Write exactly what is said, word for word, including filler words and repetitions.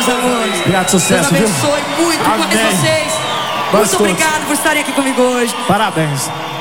meus amores. Obrigado, sucesso, Deus abençoe viu? muito Amém. com vocês. Nós Muito todos. obrigado por estarem aqui comigo hoje. Parabéns.